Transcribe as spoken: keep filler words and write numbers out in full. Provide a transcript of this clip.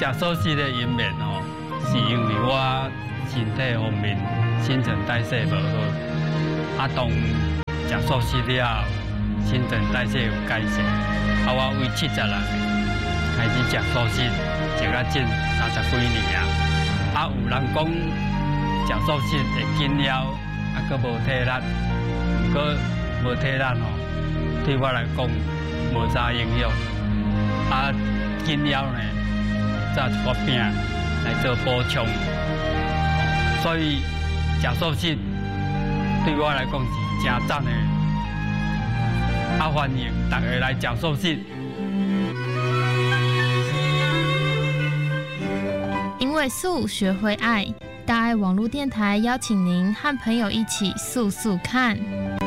食素食的因缘哦，是因为我身体方面新陈代谢无好，啊当食素食了，新陈代谢有改善，啊我为七十人开始食素食，食到近三十几年啊，啊有人讲食素食会紧了，啊佫无体力，佫无体力吼，对我来讲无啥影响，啊紧了呢，炸一块饼来做补充，所以食素食对我来讲是真赞的。啊，欢迎大家来食素食。 因为素学会爱，大爱网络电台邀请您和朋友一起素素看。